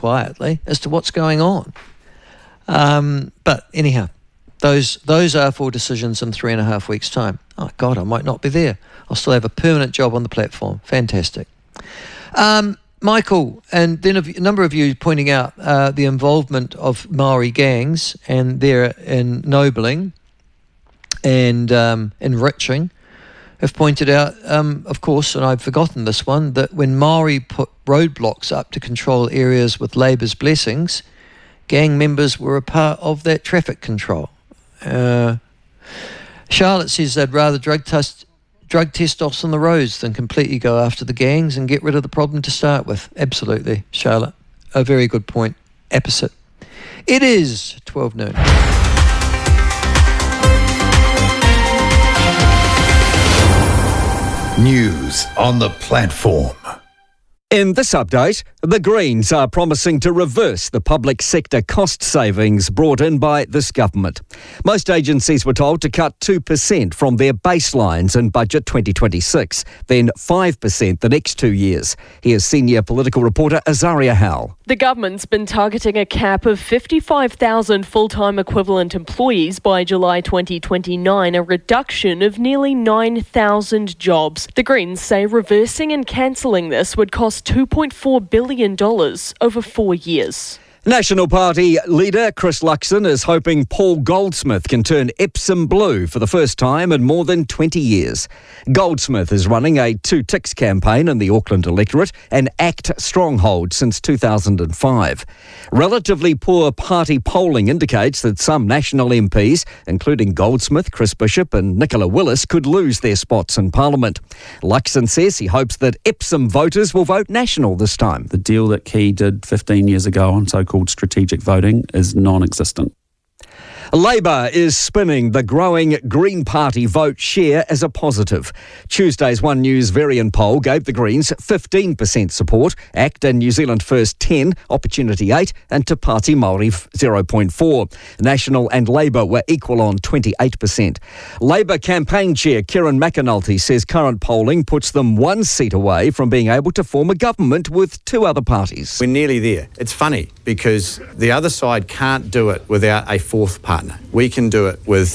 quietly as to what's going on. But anyhow, those are for decisions in 3.5 weeks' time. Oh, God, I might not be there. I'll still have a permanent job on the platform. Fantastic. Michael, and then a number of you pointing out the involvement of Maori gangs and their ennobling and enriching, have pointed out, of course, and I've forgotten this one, that when Maori put roadblocks up to control areas with Labour's blessings, gang members were a part of that traffic control. Charlotte says they'd rather drug test us on the roads than completely go after the gangs and get rid of the problem to start with. Absolutely, Charlotte. A very good point. Opposite. It is 12 noon. News on the platform. In this update, the Greens are promising to reverse the public sector cost savings brought in by this government. Most agencies were told to cut 2% from their baselines in Budget 2026, then 5% the next 2 years. Here's senior political reporter Azaria Howell. The government's been targeting a cap of 55,000 full-time equivalent employees by July 2029, a reduction of nearly 9,000 jobs. The Greens say reversing and cancelling this would cost $2.4 billion over 4 years. National Party leader Chris Luxon is hoping Paul Goldsmith can turn Epsom blue for the first time in more than 20 years. Goldsmith is running a 2 ticks campaign in the Auckland electorate and ACT stronghold since 2005. Relatively poor party polling indicates that some national MPs, including Goldsmith, Chris Bishop and Nicola Willis, could lose their spots in Parliament. Luxon says he hopes that Epsom voters will vote National this time. The deal that Key did 15 years ago on so-called strategic voting is non-existent. Labour is spinning the growing Green Party vote share as a positive. Tuesday's One News Varian poll gave the Greens 15% support, ACT and New Zealand First 10, Opportunity 8 and Te Pāti Māori 0.4. National and Labour were equal on 28%. Labour campaign chair Kieran McAnulty says current polling puts them 1 seat away from being able to form a government with 2 other parties. We're nearly there. It's funny because the other side can't do it without a fourth partner. We can do it with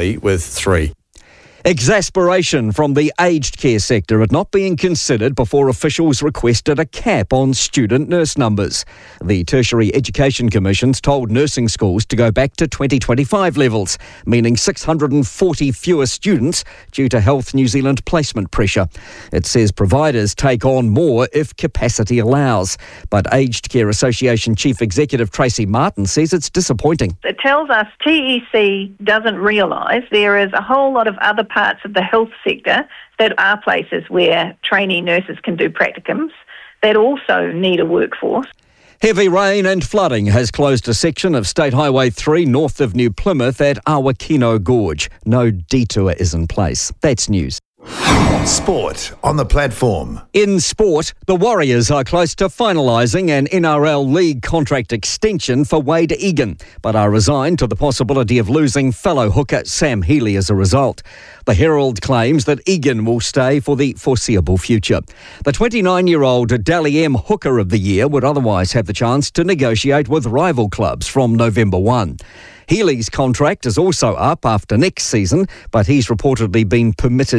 3. Exasperation from the aged care sector at not being considered before officials requested a cap on student nurse numbers. The Tertiary Education Commission's told nursing schools to go back to 2025 levels, meaning 640 fewer students due to Health New Zealand placement pressure. It says providers take on more if capacity allows. But Aged Care Association Chief Executive Tracy Martin says it's disappointing. It tells us TEC doesn't realise there is a whole lot of other parts of the health sector that are places where trainee nurses can do practicums that also need a workforce. Heavy rain and flooding has closed a section of State Highway 3 north of New Plymouth at Awakino Gorge. No detour is in place. That's news. Sport on the platform. In sport, the Warriors are close to finalising an NRL League contract extension for Wade Egan, but are resigned to the possibility of losing fellow hooker Sam Healey as a result. The Herald claims that Egan will stay for the foreseeable future. The 29-year-old Dally M Hooker of the Year would otherwise have the chance to negotiate with rival clubs from November 1. Healey's contract is also up after next season, but he's reportedly been permitted